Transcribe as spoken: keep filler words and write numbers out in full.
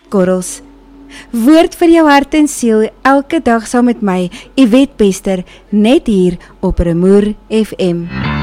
korrels. Woord vir jou hart en siel, elke dag saam met my, Yvette Bester, net hier op Rumoer F M.